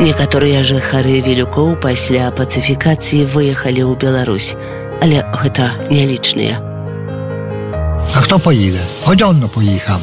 Некаторыя жыхары Вілюкоў пасля пацыфікацыі выехалі ў Беларусь, але гэта нялічныя. А хто поїде? Одьонно поїхав.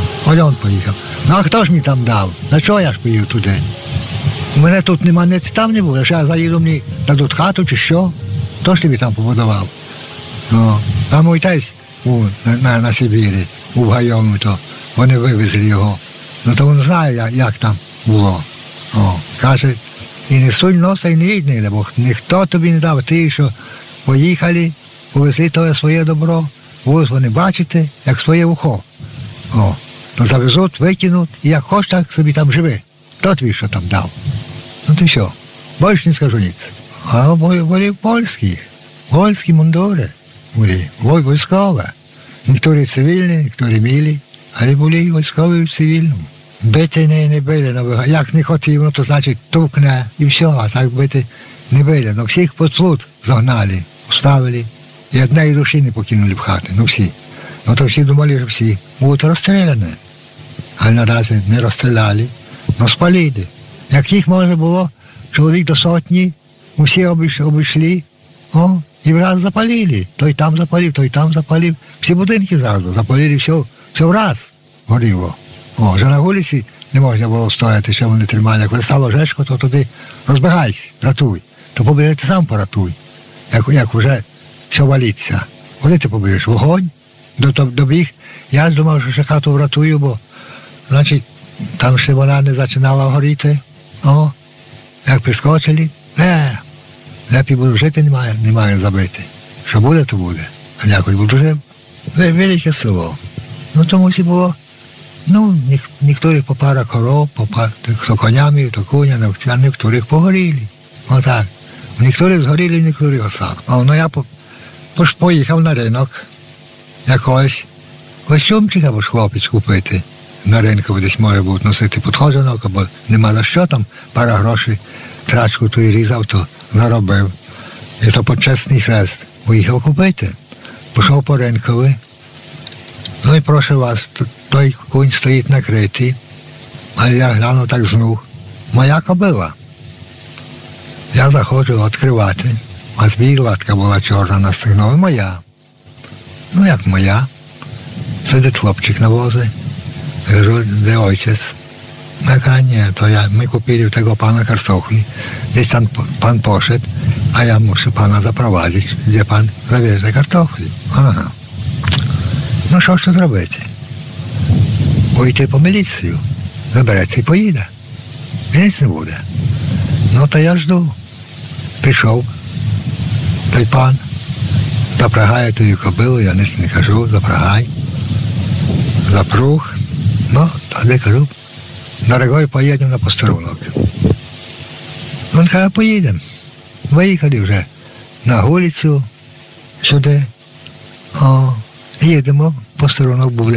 Ну а хто ж мені там дав? На чого я ж поїду туди? У мене тут нема ниць там не буде, що я заїду, мені дадуть хату чи що? Хто ж тобі там побудував? Ну, а мій тесть на Сибірі, у Гайому, то вони вивезли його. Ну то він знає, як там було. Каже, і не сунь носа, і не їдь ніде, бо ніхто тобі не дав. Ти, що поїхали, повезли твоє своє добро, ось вони бачите, як своє ухо. То завезуть, викинуть, і як хочеш, так собі там живи. Хто тобі що там дав? Ну ти що, більше не скажу ніц. А були польські мундури, були військові. Некоторі цивільні, некоторі мілі, але були і військові в цивільному. Бити не били, як не хотів, ну то значить тукне і все, а так бити не били. Ну всіх під суд загнали, вставили, і однієї душі не покинули в хати, ну всі. Ну то всі думали, що всі будуть розстріляні. Але наразі не розстріляли, но спалили. Як їх може було, чоловік до сотні, усі обійшли, і враз запалили. Той там запалив, той там запалив. Всі будинки зразу запалили, все враз горіло. Вже на вулиці не можна було стояти, ще вони тримали. Як стало жечко, то туди розбігайся, ратуй. То побіжи, ти сам поратуй. Як вже все валиться. Коли ти побіжиш? Вогонь? Добіг. Я ж думав, що ще хату врятую, бо, значить, там ще вона не починала горіти. Як прискочили, лепі буду жити, немає забити. Що буде, то буде. А якось буду жив. Велике село. Ну, тому всі було, некоторих по пара коров, хто конями, то коня, а некоторих погоріли. Отак. Некоторих згоріли, некоторих остали. Я поїхав на ринок якось костюмчик або ж хлопець купити. На ринку десь може бути носити підходжанок, або нема за що там, пара грошей, трачку ту і різав, то заробив. І то почесний хрест. Поїхав купити. Пішов по ринкові. Ну і прошу вас, той кінь стоїть накритий, а я гляну так знух. Моя кобила. Я заходжу відкривати, а білатка була чорна на стегнові, моя. Ну як моя. Сидить хлопчик на возі. Кажу, де отець? Яка ні, то ми купили у того пана картофлі. Десь там пан пошед, а я мушу пана запровадити, де пан завезе картофлі. Ага. Ну що ж тут зробити? Пойти по міліцію, забереться і поїде. І ніц не буде. Ну то я жду. Пішов той пан, запрягає тою кобилу, я ніц не кажу, запрягай. Запруг. Ну, тоді кажу, дорогой, поїдемо на постерунок. Він каже, поїдемо. Виїхали вже на вулицю сюди. Їдемо, постерунок був,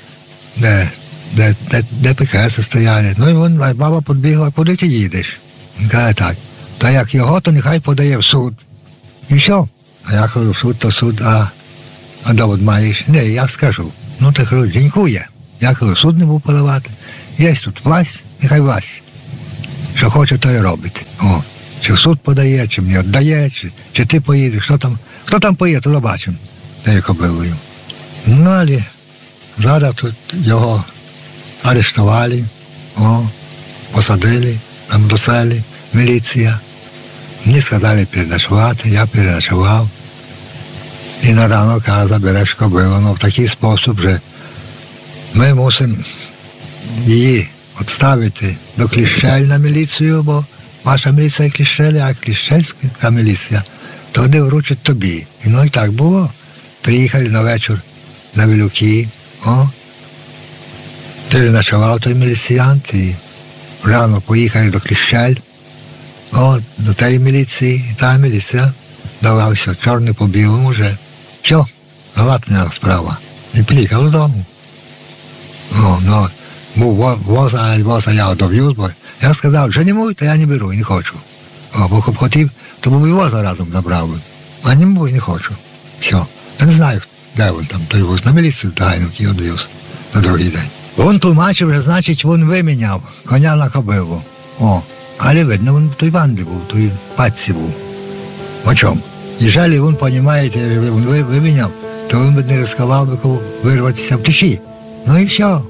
де ПКС стояли. Ну і баба підбігла, куди ти їдеш? Він каже, так. Та як його, то нехай подає в суд. І все. А я кажу, суд, то суд, а довод маєш? Не, я скажу. Ну, ти кажу, дінькує. Я кажу, суд не був подавати. Є тут власть, нехай власть. Що хоче, то і робить. Чи в суд подає, чи мені віддає, чи ти поїдеш, хто там поїде, то побачимо, тією кобилою. Ну, але зараз тут його арештували, посадили, там до селі, міліція. Мені сказали переночувати, я переночував. І на ранок, забереш кобилу. Ну, в такий спосіб, що ми мусимо її відставити до Кліщель на міліцію, бо ваша міліція Кліщель, а Кліщельська міліція, то вони вручать тобі. І ну і так було. Приїхали на вечір на Вілюки, переночував той міліціянт, і рано поїхали до Кліщель, до тієї міліції, і та міліція дала все чорне по білому вже. Все, гладна справа. І приїхав додому. Був воза я дов'юз, бо я сказав, що не можу, то я не беру, не хочу. Бо хотів, то був і воза разом забрав. А не можу, не хочу. Все. Я не знаю, де він там, той воз на міліцію тайнув і одв'юз на другий день. Він тлумачив, що, значить, він виміняв коня на кобилу. Але видно, він в той банді був, в той пачці був. О чому? Єжалі він, розумієте, він виміняв, то він би не ризикував би вирватися в тиші. Ну і все.